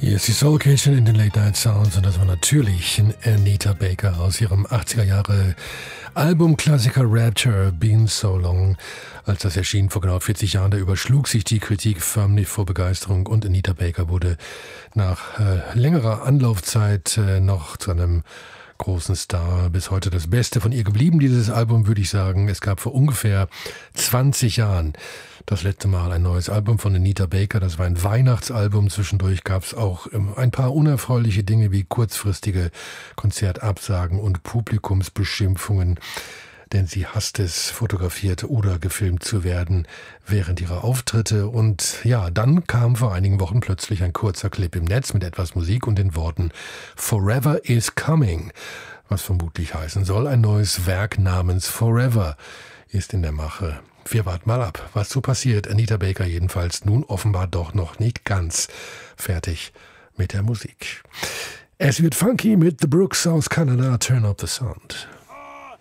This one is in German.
Hier ist die Soul Kitchen in den Late Night Sounds und das war natürlich Anita Baker aus ihrem 80er Jahre Albumklassiker Rapture, Been So Long. Als das erschien vor genau 40 Jahren, da überschlug sich die Kritik förmlich vor Begeisterung und Anita Baker wurde nach längerer Anlaufzeit noch zu einem großen Star. Bis heute das Beste von ihr geblieben, dieses Album, würde ich sagen. Es gab vor ungefähr 20 Jahren das letzte Mal ein neues Album von Anita Baker. Das war ein Weihnachtsalbum. Zwischendurch gab es auch ein paar unerfreuliche Dinge wie kurzfristige Konzertabsagen und Publikumsbeschimpfungen. Denn sie hasst es, fotografiert oder gefilmt zu werden während ihrer Auftritte. Und ja, dann kam vor einigen Wochen plötzlich ein kurzer Clip im Netz mit etwas Musik und den Worten Forever is coming, was vermutlich heißen soll, ein neues Werk namens Forever ist in der Mache. Wir warten mal ab, was so passiert. Anita Baker jedenfalls nun offenbar doch noch nicht ganz fertig mit der Musik. Es wird funky mit The Brooks aus Kanada, Turn Up the Sound.